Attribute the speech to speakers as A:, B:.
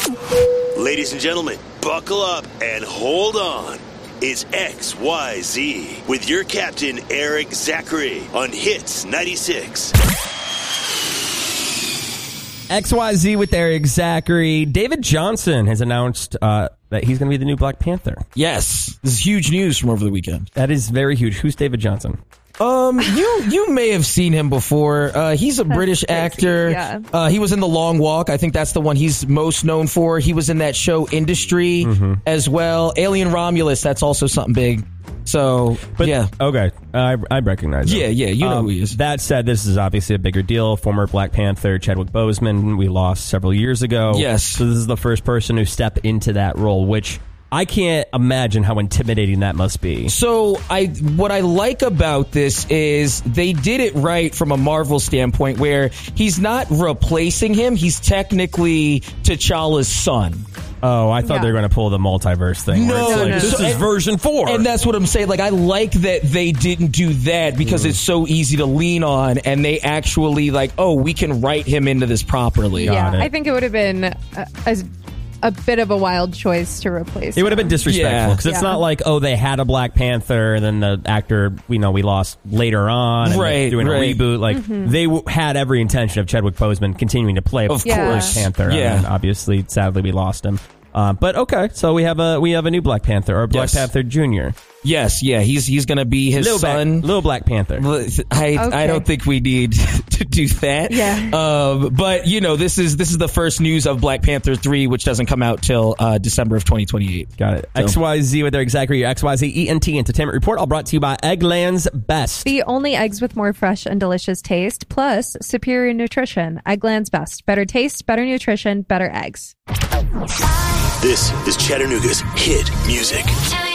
A: Ladies and gentlemen, buckle up and hold on. It's XYZ with your captain, Eric Zachary, on Hits 96.
B: XYZ with Eric Zachary. David Johnson has announced that he's going to be the new Black Panther.
C: Yes. This is huge news from over the weekend.
B: That is very huge. Who's David Johnson?
C: You may have seen him before. He's a British actor.
D: Yeah.
C: He was in The Long Walk. I think that's the one he's most known for. He was in that show Industry as well. Alien Romulus, that's also something big. So, yeah.
B: Okay. I recognize him.
C: Yeah, you know who he is.
B: That said, this is obviously a bigger deal. Former Black Panther Chadwick Boseman, we lost several years ago.
C: Yes.
B: So this is the first person who stepped into that role, which I can't imagine how intimidating that must be.
C: So what I like about this is they did it right from a Marvel standpoint where he's not replacing him. He's technically T'Challa's son.
B: Oh, I thought they were going to pull the multiverse thing.
C: No.
B: This is version 4.
C: And that's what I'm saying. Like, I like that they didn't do that because it's so easy to lean on, and they actually we can write him into this properly.
D: Yeah, I think it would have been a bit of a wild choice to replace.
B: It would have been disrespectful because it's not like, they had a Black Panther and then the actor we lost later on and they're doing a reboot. Like they had every intention of Chadwick Boseman continuing to play
C: of
B: Black
C: course
B: Panther.
C: Yeah.
B: And obviously, sadly, we lost him. But okay, so we have a new Black Panther or Black Panther Jr.
C: Yes, yeah, he's going to be his son.
B: Little Black Panther.
C: I don't think we need to do that.
D: Yeah.
C: But this is the first news of Black Panther 3, which doesn't come out till December of 2028.
B: Got it. So. XYZ with Eric Zachary, your XYZ ENT Entertainment Report, all brought to you by Eggland's Best.
D: The only eggs with more fresh and delicious taste, plus superior nutrition. Eggland's Best. Better taste, better nutrition, better eggs.
A: This is Chattanooga's hit music.